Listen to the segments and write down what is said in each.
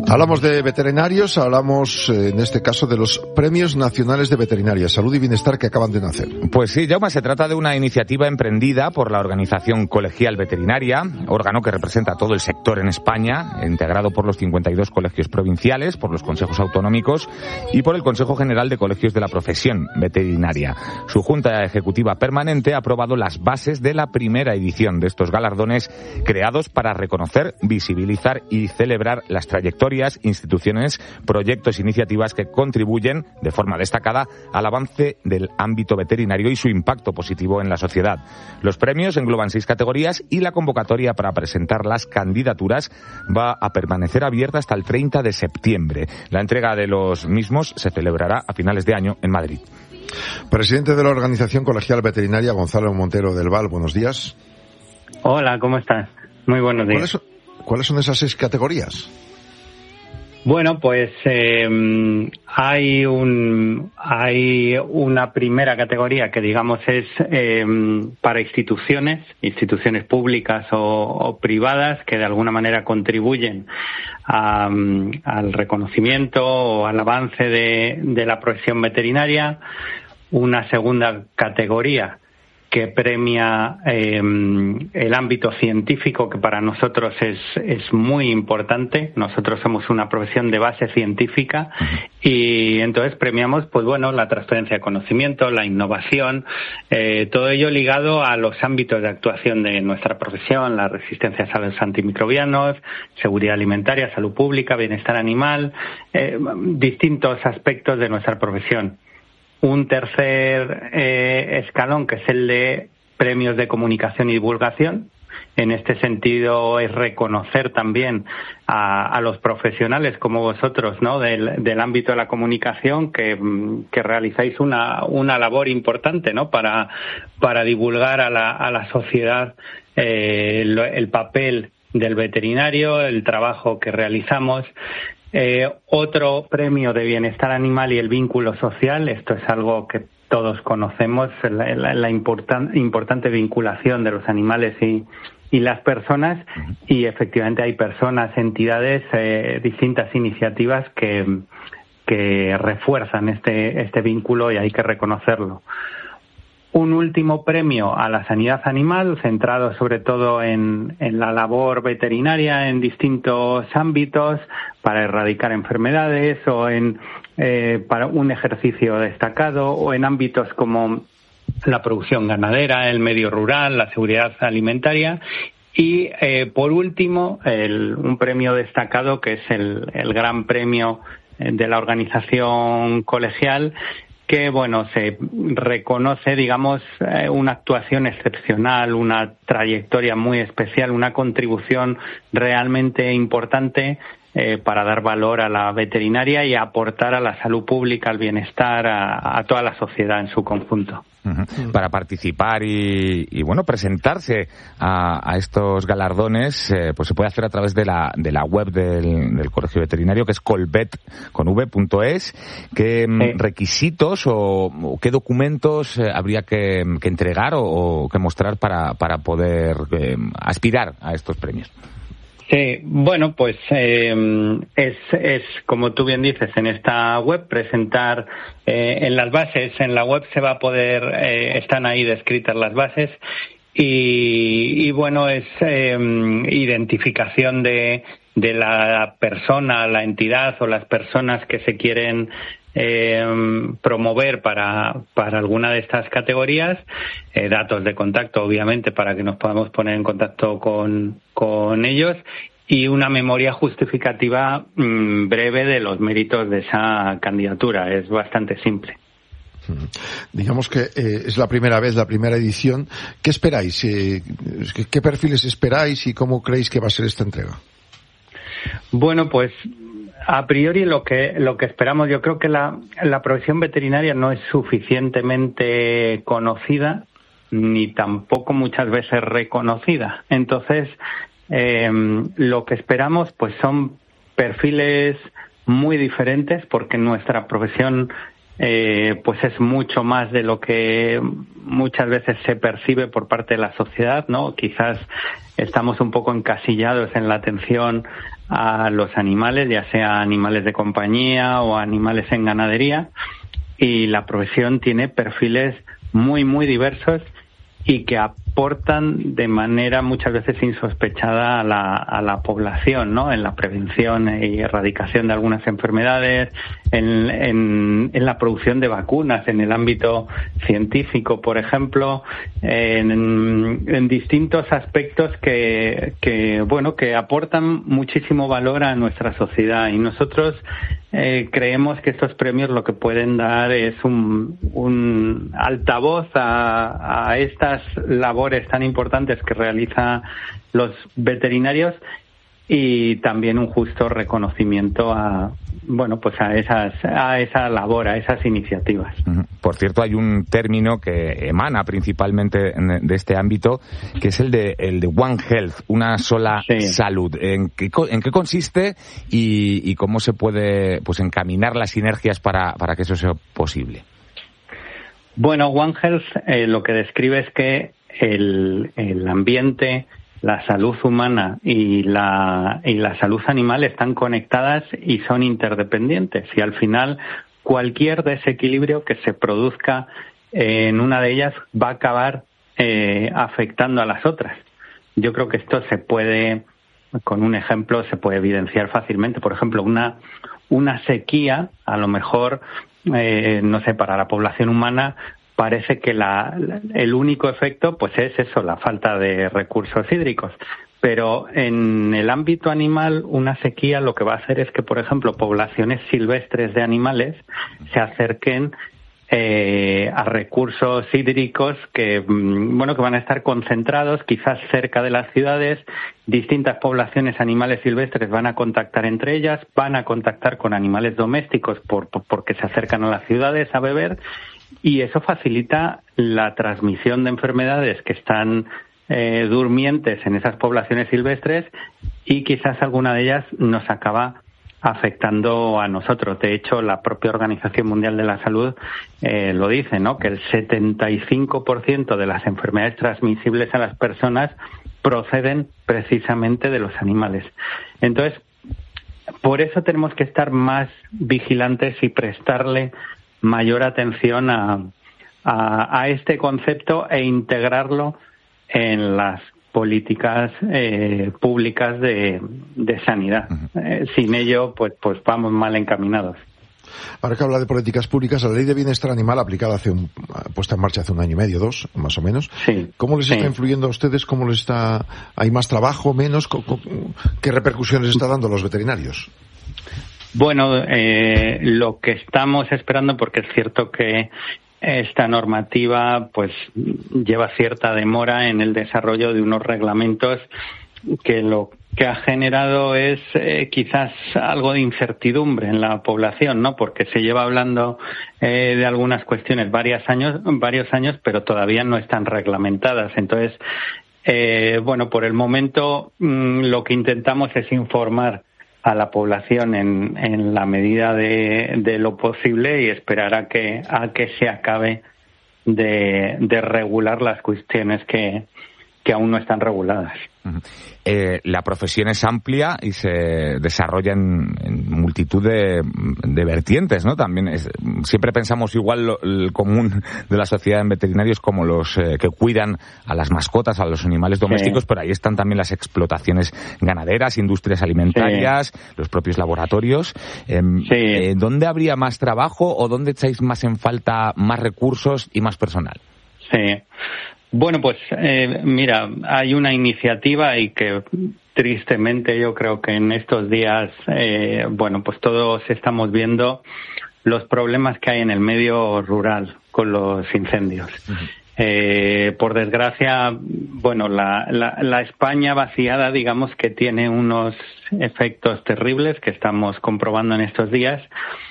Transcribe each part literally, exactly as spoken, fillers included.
Hablamos de veterinarios, hablamos eh, en este caso de los Premios Nacionales de Veterinaria, Salud y Bienestar que acaban de nacer. Pues sí, Jaume, se trata de una iniciativa emprendida por la Organización Colegial Veterinaria, órgano que representa a todo el sector en España, integrado por los cincuenta y dos colegios provinciales, por los consejos autonómicos y por el Consejo General de Colegios de la Profesión Veterinaria. Su Junta Ejecutiva Permanente ha aprobado las bases de la primera edición de estos galardones creados para reconocer, visibilizar y celebrar las trayectorias, instituciones, proyectos e iniciativas que contribuyen de forma destacada al avance del ámbito veterinario y su impacto positivo en la sociedad. Los premios engloban seis categorías y la convocatoria para presentar las candidaturas va a permanecer abierta hasta el treinta de septiembre. La entrega de los mismos se celebrará a finales de año en Madrid. Presidente de la Organización Colegial Veterinaria, Gonzalo Montero del Val, buenos días. Hola, ¿cómo estás? Muy buenos días. ¿Cuáles son, ¿cuáles son esas seis categorías? Bueno, pues eh, hay un hay una primera categoría que digamos es eh, para instituciones, instituciones públicas o, o privadas que de alguna manera contribuyen a, al reconocimiento o al avance de, de la profesión veterinaria. Una segunda categoría que premia eh, el ámbito científico, que para nosotros es, es muy importante. Nosotros somos una profesión de base científica y entonces premiamos, pues bueno, la transferencia de conocimiento, la innovación, eh, todo ello ligado a los ámbitos de actuación de nuestra profesión, la resistencia a los antimicrobianos, seguridad alimentaria, salud pública, bienestar animal, eh, distintos aspectos de nuestra profesión. Un tercer eh, escalón, que es el de premios de comunicación y divulgación. En este sentido es reconocer también a, a los profesionales como vosotros, ¿no?, del, del ámbito de la comunicación que, que realizáis una, una labor importante, ¿no?, para, para divulgar a la, a la sociedad eh, el, el papel del veterinario, el trabajo que realizamos. Eh, otro premio de bienestar animal y el vínculo social. Esto es algo que todos conocemos, la, la, la importan, importante vinculación de los animales y, y las personas, y efectivamente hay personas, entidades, eh, distintas iniciativas que, que refuerzan este, este vínculo y hay que reconocerlo. Un último premio a la sanidad animal, centrado sobre todo en, en la labor veterinaria en distintos ámbitos para erradicar enfermedades o en eh, para un ejercicio destacado o en ámbitos como la producción ganadera, el medio rural, la seguridad alimentaria. Y eh, por último, el, un premio destacado que es el, el gran premio de la organización colegial, que, bueno, se reconoce, digamos, eh, una actuación excepcional, una trayectoria muy especial, una contribución realmente importante eh, para dar valor a la veterinaria y aportar a la salud pública, al bienestar, a, a toda la sociedad en su conjunto. Uh-huh. Para participar y, y bueno, presentarse a, a estos galardones, eh, pues se puede hacer a través de la de la web del, del Colegio Veterinario, que es colvet con v punto es. ¿Qué sí. requisitos o, o qué documentos eh, habría que, que entregar o, o que mostrar para, para poder eh, aspirar a estos premios? Sí, bueno, pues eh, es, es, como tú bien dices, en esta web presentar eh, en las bases, en la web se va a poder, eh, están ahí descritas las bases y, y bueno, es eh, identificación de, de la persona, la entidad o las personas que se quieren Eh, promover para, para alguna de estas categorías, eh, datos de contacto, obviamente, para que nos podamos poner en contacto con, con ellos, y una memoria justificativa mmm, breve de los méritos de esa candidatura. Es bastante simple. Digamos que eh, es la primera vez, la primera edición. ¿Qué esperáis? Eh, ¿Qué perfiles esperáis y cómo creéis que va a ser esta entrega? Bueno, pues a priori lo que lo que esperamos, yo creo que la, la profesión veterinaria no es suficientemente conocida ni tampoco muchas veces reconocida. Entonces, eh, lo que esperamos pues son perfiles muy diferentes, porque nuestra profesión eh, pues es mucho más de lo que muchas veces se percibe por parte de la sociedad, ¿no? Quizás estamos un poco encasillados en la atención a los animales, ya sea animales de compañía o animales en ganadería, y la profesión tiene perfiles muy, muy diversos y que aportan de manera muchas veces insospechada a la, a la población, ¿no? En la prevención y erradicación de algunas enfermedades, en, en, en la producción de vacunas, en el ámbito científico, por ejemplo, en, en distintos aspectos que, que, bueno, que aportan muchísimo valor a nuestra sociedad. Y nosotros eh, creemos que estos premios lo que pueden dar es un, un altavoz a, a estas labores tan importantes que realizan los veterinarios y también un justo reconocimiento a, bueno, pues a esas, a esa labor, a esas iniciativas. Por cierto, hay un término que emana principalmente de este ámbito, que es el de el de One Health, una sola sí. salud. ¿En qué, en qué consiste y, y cómo se puede, pues, encaminar las sinergias para, para que eso sea posible? Bueno, One Health eh, lo que describe es que el, el ambiente, la salud humana y la, y la salud animal están conectadas y son interdependientes. Y al final, cualquier desequilibrio que se produzca en una de ellas va a acabar eh, afectando a las otras. Yo creo que esto se puede, con un ejemplo, se puede evidenciar fácilmente. Por ejemplo, una, una sequía, a lo mejor, eh, no sé, para la población humana, parece que la, el único efecto pues es eso, la falta de recursos hídricos. Pero en el ámbito animal, una sequía lo que va a hacer es que, por ejemplo, poblaciones silvestres de animales se acerquen eh, a recursos hídricos que, bueno, que van a estar concentrados quizás cerca de las ciudades. Distintas poblaciones animales silvestres van a contactar entre ellas, van a contactar con animales domésticos por, por, porque se acercan a las ciudades a beber. Y eso facilita la transmisión de enfermedades que están eh, durmientes en esas poblaciones silvestres y quizás alguna de ellas nos acaba afectando a nosotros. De hecho, la propia Organización Mundial de la Salud eh, lo dice, ¿no? Que el setenta y cinco por ciento de las enfermedades transmisibles a las personas proceden precisamente de los animales. Entonces, por eso tenemos que estar más vigilantes y prestarle mayor atención a, a, a este concepto e integrarlo en las políticas eh, públicas de, de sanidad. Uh-huh. Eh, sin ello, pues, pues vamos mal encaminados. Ahora que habla de políticas públicas, la Ley de Bienestar Animal aplicada hace un, puesta en marcha hace un año y medio, dos, más o menos. Sí, ¿Cómo les sí. está influyendo a ustedes? ¿Cómo les está, hay más trabajo, menos? ¿Qué repercusiones está dando a los veterinarios? Bueno, eh, lo que estamos esperando, porque es cierto que esta normativa pues lleva cierta demora en el desarrollo de unos reglamentos que lo que ha generado es eh, quizás algo de incertidumbre en la población, ¿no? Porque se lleva hablando eh, de algunas cuestiones varios años, varios años, pero todavía no están reglamentadas. Entonces, eh, bueno, por el momento mmm, lo que intentamos es informar a la población en, en la medida de, de lo posible y esperar a que a que se acabe de, de regular las cuestiones que, que aún no están reguladas. Uh-huh. Eh, la profesión es amplia y se desarrolla en, en multitud de, de vertientes, ¿no? También es, siempre pensamos igual lo, el común de la sociedad en veterinarios como los eh, que cuidan a las mascotas, a los animales domésticos, sí. Pero ahí están también las explotaciones ganaderas, industrias alimentarias, sí. Los propios laboratorios. Eh, sí. eh, ¿Dónde habría más trabajo o dónde echáis más en falta más recursos y más personal? Sí. Bueno, pues eh, mira, hay una iniciativa y que tristemente yo creo que en estos días, eh, bueno, pues todos estamos viendo los problemas que hay en el medio rural con los incendios. Uh-huh. Eh, por desgracia, bueno, la, la, la España vaciada, digamos que tiene unos efectos terribles que estamos comprobando en estos días.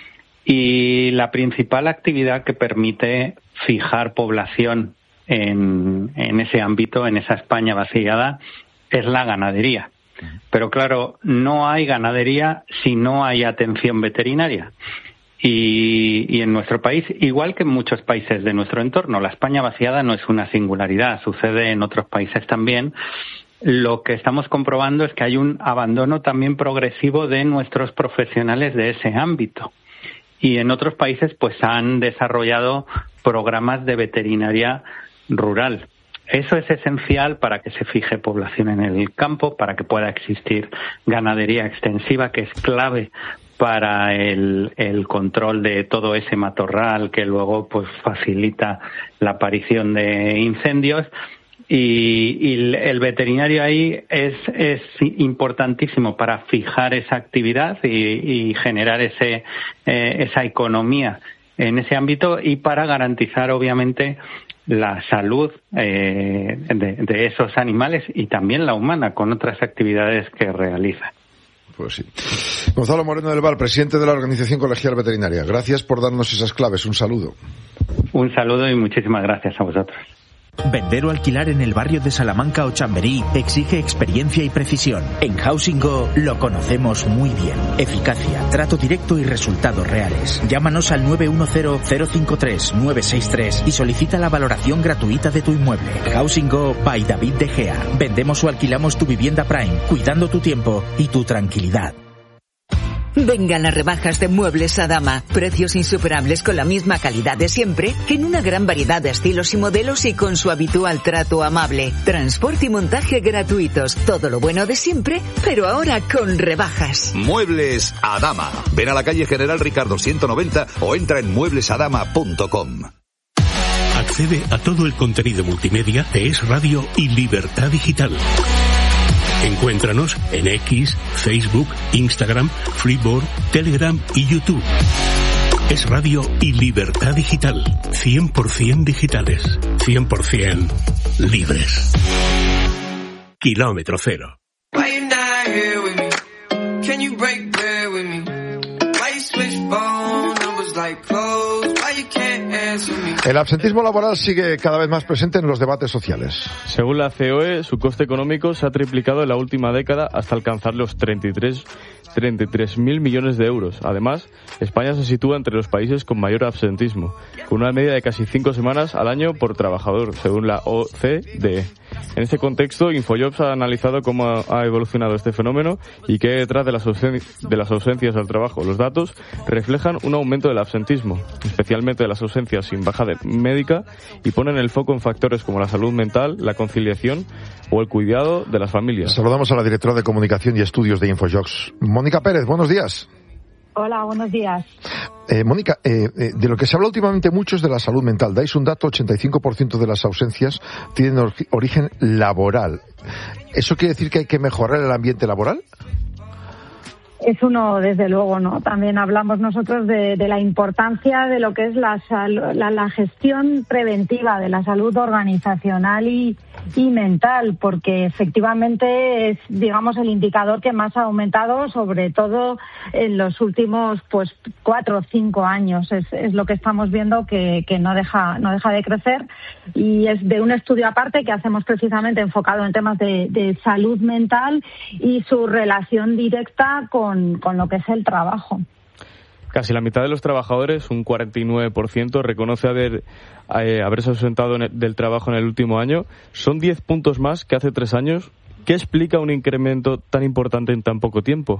Y la principal actividad que permite fijar población En, en ese ámbito, en esa España vaciada, es la ganadería. Pero claro, no hay ganadería si no hay atención veterinaria. Y, y en nuestro país, igual que en muchos países de nuestro entorno, la España vaciada no es una singularidad, sucede en otros países también. Lo que estamos comprobando es que hay un abandono también progresivo de nuestros profesionales de ese ámbito. Y en otros países pues han desarrollado programas de veterinaria rural. Eso es esencial para que se fije población en el campo, para que pueda existir ganadería extensiva, que es clave para el, el control de todo ese matorral que luego pues facilita la aparición de incendios. Y, y el veterinario ahí es, es importantísimo para fijar esa actividad y, y generar ese, eh, esa economía en ese ámbito y para garantizar, obviamente, la salud eh, de, de esos animales y también la humana con otras actividades que realiza. Pues sí. Gonzalo Moreno del Val, presidente de la Organización Colegial Veterinaria. Gracias por darnos esas claves. Un saludo. Un saludo y muchísimas gracias a vosotros. Vender o alquilar en el barrio de Salamanca o Chamberí exige experiencia y precisión. En Housing Go lo conocemos muy bien. Eficacia, trato directo y resultados reales. Llámanos al nueve uno cero, cero cinco tres, nueve seis tres y solicita la valoración gratuita de tu inmueble. Housing Go by David De Gea. Vendemos o alquilamos tu vivienda Prime, cuidando tu tiempo y tu tranquilidad. Vengan las rebajas de Muebles Adama. Precios insuperables con la misma calidad de siempre, que en una gran variedad de estilos y modelos y con su habitual trato amable. Transporte y montaje gratuitos. Todo lo bueno de siempre, pero ahora con rebajas. Muebles Adama. Ven a la calle General Ricardo ciento noventa o entra en muebles adama punto com. Accede a todo el contenido multimedia de Es Radio y Libertad Digital. Encuéntranos en X, Facebook, Instagram, Freeboard, Telegram y YouTube. Es Radio y Libertad Digital. cien por ciento digitales. cien por ciento libres. Kilómetro cero. El absentismo laboral sigue cada vez más presente en los debates sociales. Según la C O E, su coste económico se ha triplicado en la última década hasta alcanzar los treinta y tres mil millones de euros. Además, España se sitúa entre los países con mayor absentismo, con una media de casi cinco semanas al año por trabajador, según la O C D E. En este contexto, Infojobs ha analizado cómo ha evolucionado este fenómeno y qué hay detrás de las, ausen- de las ausencias al trabajo. Los datos reflejan un aumento del absentismo, especialmente de las ausencias sin baja de médica, y ponen el foco en factores como la salud mental, la conciliación o el cuidado de las familias. Saludamos a la directora de Comunicación y Estudios de Infojobs, Mónica Pérez. Buenos días. Hola, buenos días. Eh, Mónica, eh, eh, de lo que se habla últimamente mucho es de la salud mental. Dais un dato, ochenta y cinco por ciento de las ausencias tienen or- origen laboral. ¿Eso quiere decir que hay que mejorar el ambiente laboral? Es uno, desde luego, ¿no? También hablamos nosotros de, de la importancia de lo que es la, sal, la, la gestión preventiva de la salud organizacional y, y mental, porque efectivamente es, digamos, el indicador que más ha aumentado, sobre todo en los últimos, pues, cuatro o cinco años. Es, es lo que estamos viendo que, que no deja, no deja de crecer, y es de un estudio aparte que hacemos precisamente enfocado en temas de, de salud mental y su relación directa con Con, con lo que es el trabajo. Casi la mitad de los trabajadores, un cuarenta y nueve por ciento, reconoce haber eh, haberse ausentado en el, del trabajo en el último año. Son diez puntos más que hace tres años. ¿Qué explica un incremento tan importante en tan poco tiempo?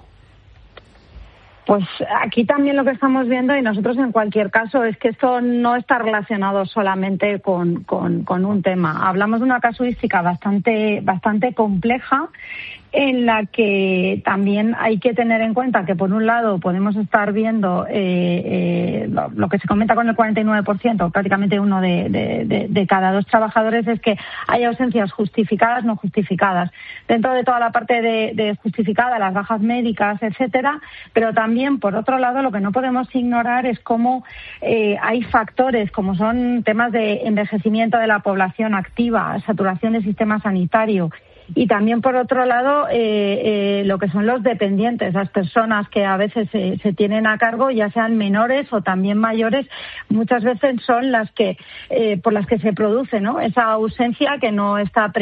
Pues aquí también lo que estamos viendo, y nosotros en cualquier caso, es que esto no está relacionado solamente con, con, con un tema. Hablamos de una casuística bastante, bastante compleja, en la que también hay que tener en cuenta que, por un lado, podemos estar viendo eh, eh, lo, lo que se comenta con el cuarenta y nueve por ciento, prácticamente uno de, de, de, de cada dos trabajadores, es que hay ausencias justificadas, no justificadas. Dentro de toda la parte de, de justificada, las bajas médicas, etcétera, pero también, por otro lado, lo que no podemos ignorar es cómo eh, hay factores como son temas de envejecimiento de la población activa, saturación del sistema sanitario, y también, por otro lado, eh, eh, lo que son los dependientes, las personas que a veces se, se tienen a cargo, ya sean menores o también mayores, muchas veces son las que eh, por las que se produce, ¿no?, esa ausencia que no está pre-